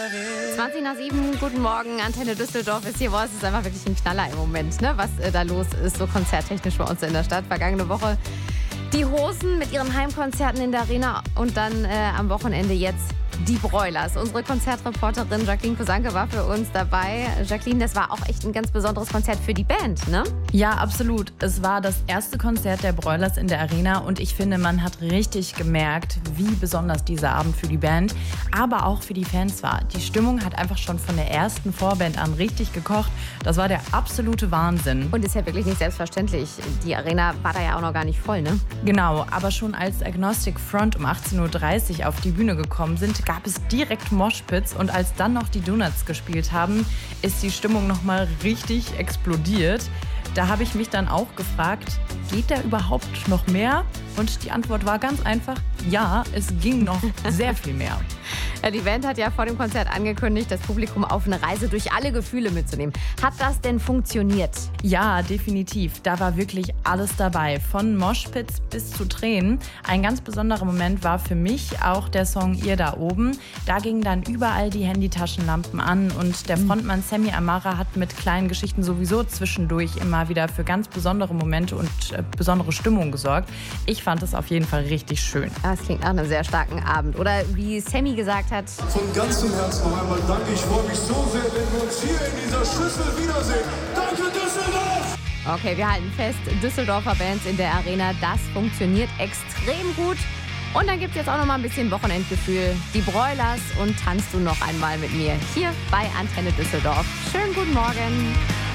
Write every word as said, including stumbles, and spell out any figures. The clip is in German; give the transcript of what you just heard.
zwanzig nach sieben, guten Morgen, Antenne Düsseldorf ist hier. Boah, es ist einfach wirklich ein Knaller im Moment, ne? Was äh, da los ist, so konzerttechnisch bei uns in der Stadt. Vergangene Woche die Hosen mit ihren Heimkonzerten in der Arena und dann äh, am Wochenende jetzt die Broilers. Unsere Konzertreporterin Jacqueline Kosanke war für uns dabei. Jacqueline, das war auch echt ein ganz besonderes Konzert für die Band, ne? Ja, absolut. Es war das erste Konzert der Broilers in der Arena und ich finde, man hat richtig gemerkt, wie besonders dieser Abend für die Band, aber auch für die Fans war. Die Stimmung hat einfach schon von der ersten Vorband an richtig gekocht. Das war der absolute Wahnsinn. Und ist ja wirklich nicht selbstverständlich. Die Arena war da ja auch noch gar nicht voll, ne? Genau, aber schon als Agnostic Front um achtzehn Uhr dreißig auf die Bühne gekommen sind, gab es direkt Moshpits und als dann noch die Donuts gespielt haben, ist die Stimmung nochmal richtig explodiert. Da habe ich mich dann auch gefragt, geht da überhaupt noch mehr? Und die Antwort war ganz einfach, ja, es ging noch sehr viel mehr. Ja, die Band hat ja vor dem Konzert angekündigt, das Publikum auf eine Reise durch alle Gefühle mitzunehmen. Hat das denn funktioniert? Ja, definitiv. Da war wirklich alles dabei. Von Moshpits bis zu Tränen. Ein ganz besonderer Moment war für mich auch der Song Ihr da oben. Da gingen dann überall die Handytaschenlampen an und der Frontmann Sammy Amara hat mit kleinen Geschichten sowieso zwischendurch immer wieder für ganz besondere Momente und äh, besondere Stimmung gesorgt. Ich fand es auf jeden Fall richtig schön. Das klingt nach einem sehr starken Abend. Oder wie Sammy gesagt hat: Von ganzem Herzen noch einmal danke. Ich freue mich so sehr, wenn wir uns hier in dieser Schüssel wiedersehen. Danke, Düsseldorf! Okay, wir halten fest, Düsseldorfer Bands in der Arena, das funktioniert extrem gut. Und dann gibt es jetzt auch noch mal ein bisschen Wochenendgefühl. Die Broilers und Tanzt du noch einmal mit mir hier bei Antenne Düsseldorf. Schönen guten Morgen.